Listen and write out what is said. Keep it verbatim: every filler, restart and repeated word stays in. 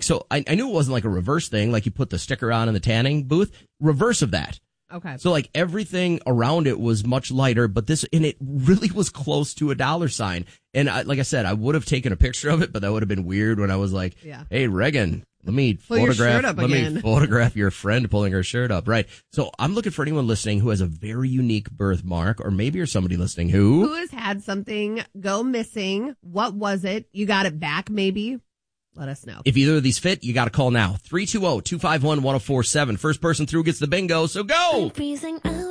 so I, I knew it wasn't like a reverse thing, like you put the sticker on in the tanning booth. Reverse of that. Okay. So like everything around it was much lighter, but this, and it really was close to a dollar sign. And I, like I said, I would have taken a picture of it, but that would have been weird when I was like, yeah. hey, Reagan, let me Pull your photograph, shirt up let again. me photograph your friend pulling her shirt up. Right. So I'm looking for anyone listening who has a very unique birthmark, or maybe you're somebody listening who, who has had something go missing. What was it? You got it back, maybe? Let us know. If either of these fit, you got to call now. three two zero, two five one, one zero four seven. First person through gets the bingo, so go!